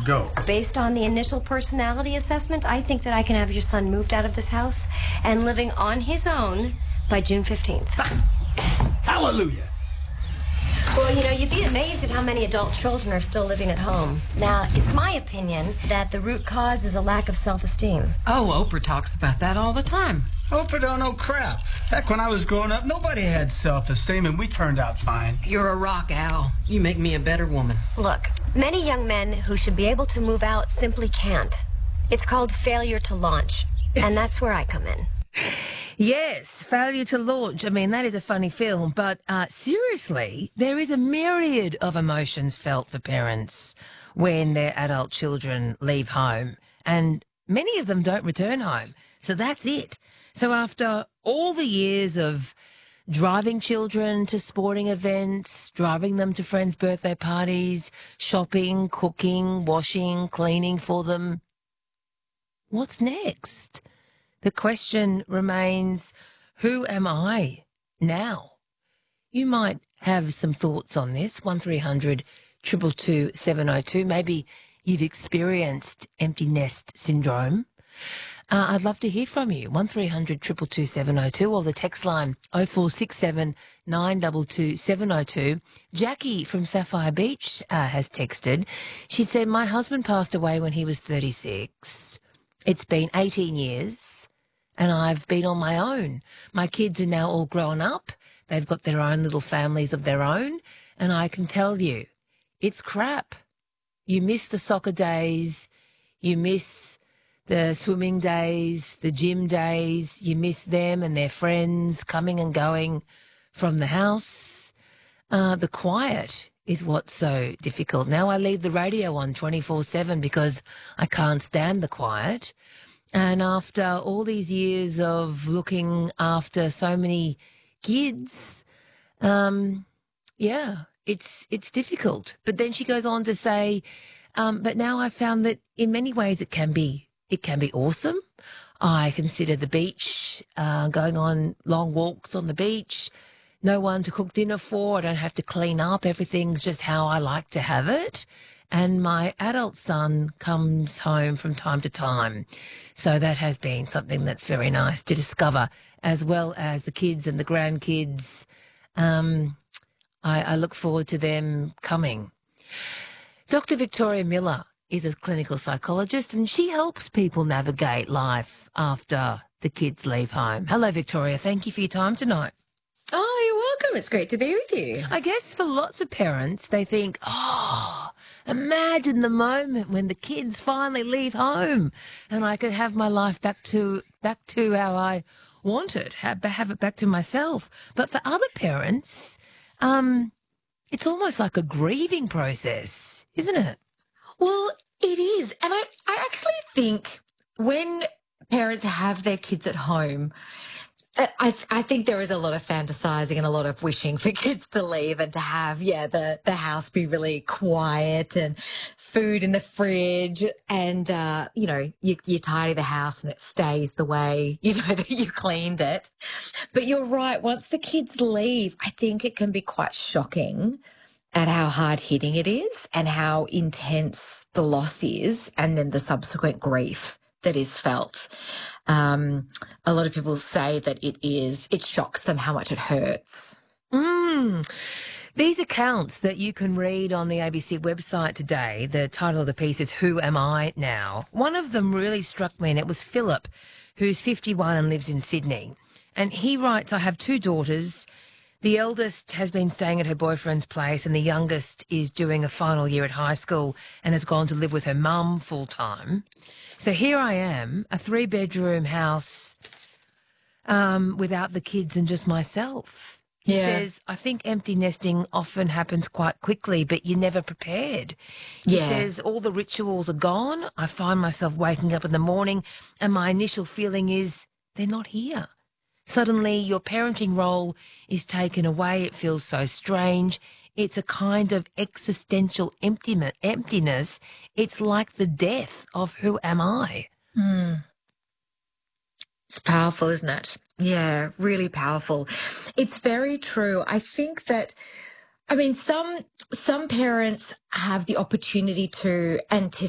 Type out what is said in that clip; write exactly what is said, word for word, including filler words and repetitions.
Go. Based on the initial personality assessment, I think that I can have your son moved out of this house and living on his own by June fifteenth. Hallelujah. Well, you know, you'd be amazed at how many adult children are still living at home. Now, it's my opinion that the root cause is a lack of self-esteem. Oh, Oprah talks about that all the time. Oprah don't know crap. Heck, when I was growing up, nobody had self-esteem, and we turned out fine. You're a rock, Al. You make me a better woman. Look, many young men who should be able to move out simply can't. It's called failure to launch, and that's where I come in. Yes, failure to launch. I mean, that is a funny film, but uh, seriously, there is a myriad of emotions felt for parents when their adult children leave home, and many of them don't return home. So that's it. So after all the years of driving children to sporting events, driving them to friends' birthday parties, shopping, cooking, washing, cleaning for them, what's next? The question remains, who am I now? You might have some thoughts on this, one three hundred, two two two, seven oh two. Maybe you've experienced empty nest syndrome. Uh, I'd love to hear from you, one three hundred, two two two, seven oh two, or the text line oh four six seven, nine two two, seven oh two. Jackie from Sapphire Beach uh, has texted. She said, my husband passed away when he was thirty-six. It's been eighteen years. And I've been on my own. My kids are now all grown up. They've got their own little families of their own. And I can tell you, it's crap. You miss the soccer days. You miss the swimming days, the gym days. You miss them and their friends coming and going from the house. Uh, the quiet is what's so difficult. Now I leave the radio on twenty-four seven because I can't stand the quiet. And after all these years of looking after so many kids, um, yeah, it's it's difficult. But then she goes on to say, um, but now I've found that in many ways it can be it can be awesome. I consider the beach, uh, going on long walks on the beach, no one to cook dinner for. I don't have to clean up. Everything's just how I like to have it. And my adult son comes home from time to time. So that has been something that's very nice to discover, as well as the kids and the grandkids. Um, I, I look forward to them coming. Doctor Victoria Miller is a clinical psychologist, and she helps people navigate life after the kids leave home. Hello, Victoria. Thank you for your time tonight. Oh, you're welcome. It's great to be with you. I guess for lots of parents, they think, oh, imagine the moment when the kids finally leave home and I could have my life back to back to how I want it, have, have it back to myself. But for other parents, um, it's almost like a grieving process, isn't it? Well, it is. And I, I actually think when parents have their kids at home, I, I think there is a lot of fantasizing and a lot of wishing for kids to leave and to have, yeah, the, the house be really quiet and food in the fridge and, uh, you know, you, you tidy the house and it stays the way, you know, that you cleaned it. But you're right. Once the kids leave, I think it can be quite shocking at how hard-hitting it is and how intense the loss is and then the subsequent grief that is felt. Um, a lot of people say that it is, it shocks them how much it hurts. Mm. These accounts that you can read on the A B C website today, the title of the piece is Who Am I Now? One of them really struck me, and it was Philip, who's fifty-one and lives in Sydney. And he writes, I have two daughters. The eldest has been staying at her boyfriend's place and the youngest is doing a final year at high school and has gone to live with her mum full time. So here I am, a three-bedroom house um, without the kids and just myself. He Yeah. says, I think empty nesting often happens quite quickly, but you're never prepared. He Yeah. says all the rituals are gone. I find myself waking up in the morning and my initial feeling is they're not here. Suddenly your parenting role is taken away. It feels so strange. It's a kind of existential emptiness. emptiness. It's like the death of who am I? Mm. It's powerful, isn't it? Yeah, really powerful. It's very true. I think that, I mean, some some parents have the opportunity to anticipate